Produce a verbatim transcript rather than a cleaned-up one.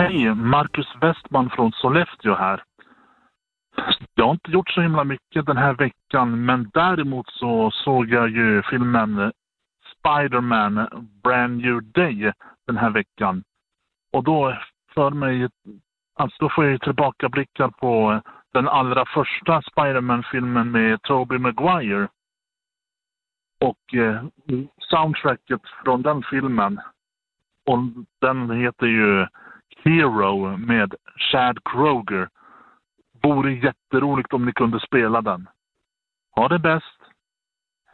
Hej, Marcus Westman från Sollefteå här. Jag har inte gjort så himla mycket den här veckan, men däremot så såg jag ju filmen Spider-Man Brand New Day den här veckan. Och då för mig, alltså då får jag tillbakablickar på den allra första Spider-Man-filmen med Tobey Maguire. Och eh, soundtracket från den filmen, och den heter ju Hero med Chad Kroeger. Vore jätteroligt om ni kunde spela den. Ha det bäst!